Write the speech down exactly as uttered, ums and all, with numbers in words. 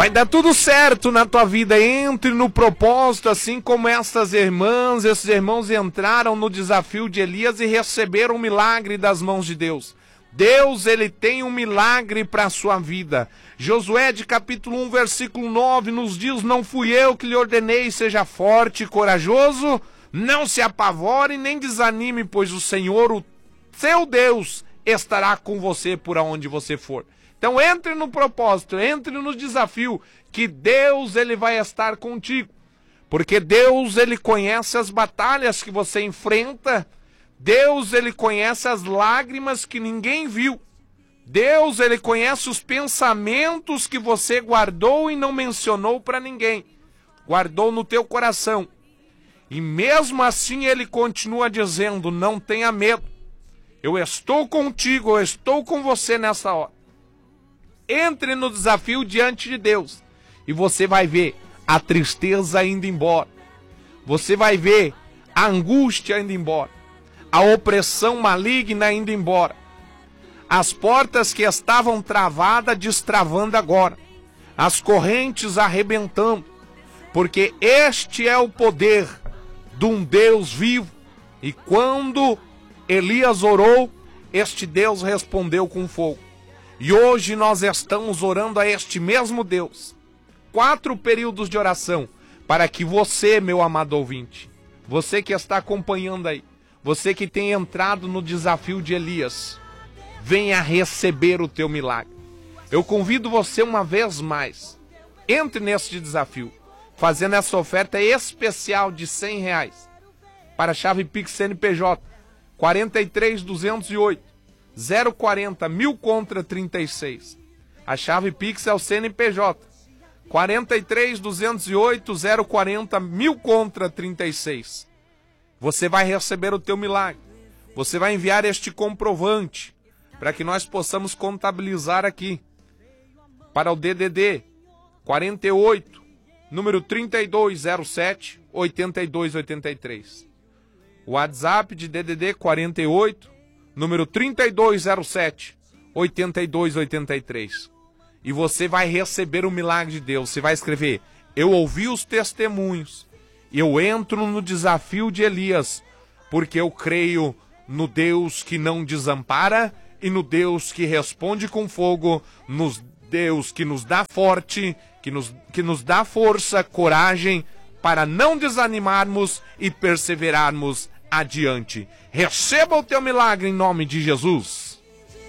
Vai dar tudo certo na tua vida. Entre no propósito, assim como essas irmãs, esses irmãos entraram no desafio de Elias e receberam um milagre das mãos de Deus. Deus, ele tem um milagre para a sua vida. Josué, de capítulo um, versículo nove, nos diz: não fui eu que lhe ordenei, seja forte e corajoso, não se apavore nem desanime, pois o Senhor, o seu Deus, estará com você por onde você for. Então entre no propósito, entre no desafio, que Deus, ele vai estar contigo. Porque Deus, ele conhece as batalhas que você enfrenta. Deus, ele conhece as lágrimas que ninguém viu. Deus, ele conhece os pensamentos que você guardou e não mencionou para ninguém. Guardou no teu coração. E mesmo assim ele continua dizendo: não tenha medo. Eu estou contigo, eu estou com você nessa hora. Entre no desafio diante de Deus e você vai ver a tristeza indo embora. Você vai ver a angústia indo embora. A opressão maligna indo embora. As portas que estavam travadas destravando agora. As correntes arrebentando. Porque este é o poder de um Deus vivo. E quando Elias orou, este Deus respondeu com fogo. E hoje nós estamos orando a este mesmo Deus. Quatro períodos de oração para que você, meu amado ouvinte, você que está acompanhando aí, você que tem entrado no desafio de Elias, venha receber o teu milagre. Eu convido você uma vez mais, entre neste desafio, fazendo essa oferta especial de cem reais para a chave Pix C N P J quarenta e três, duzentos e oito, zero quarenta, mil contra trinta e seis. A chave Pix é o C N P J quarenta e três, duzentos e oito, zero quarenta, mil contra trinta e seis. Você vai receber o teu milagre. Você vai enviar este comprovante para que nós possamos contabilizar aqui para o D D D quarenta e oito, número trinta e dois zero sete, oitenta e dois oitenta e três. O WhatsApp de D D D quarenta e oito, número trinta e dois zero sete, oitenta e dois oitenta e três. E você vai receber o milagre de Deus. Você vai escrever: eu ouvi os testemunhos, eu entro no desafio de Elias, porque eu creio no Deus que não desampara e no Deus que responde com fogo, no Deus que nos dá forte, que nos, que nos dá força, coragem, para não desanimarmos e perseverarmos adiante. Receba o teu milagre em nome de Jesus.